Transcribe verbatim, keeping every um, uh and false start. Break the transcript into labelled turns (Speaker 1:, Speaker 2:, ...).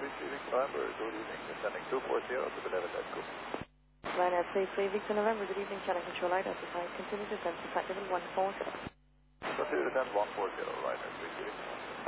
Speaker 1: receiving November, good evening, descending two four zero to the level at Cook.
Speaker 2: Ryanair three three Victor November, good evening, channel control identified, continue descent to flight level one four zero.
Speaker 1: Continue descent one four zero, Ryanair three three.